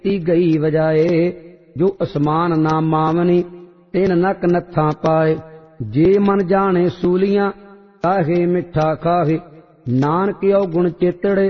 ਕੀਤੀ ਗਈ ਵਜਾਏ। ਜੋ ਅਸਮਾਨ ਨਾ ਮਾਵਨੀ ਤਿਨ ਨਕ ਨੱਥਾਂ ਪਾਏ। ਜੇ ਮਨ ਜਾਣੇ ਸੂਲੀਆਂ ਕਾਹੇ ਮਿੱਠਾ ਖਾਹੇ। ਨਾਨਕ ਔਗੁਣ ਚੇਤੜੇ